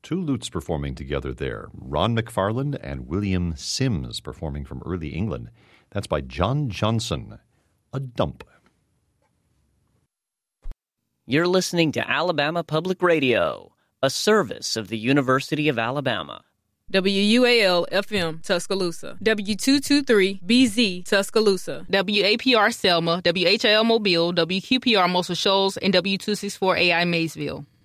Two lutes performing together there. Ron McFarland and William Sims performing from early England. That's by John Johnson. A Dump. You're listening to Alabama Public Radio, a service of the University of Alabama. WUAL-FM, Tuscaloosa. W223-BZ, Tuscaloosa. WAPR Selma, WHIL Mobile, WQPR Muscle Shoals, and W264AI Maysville.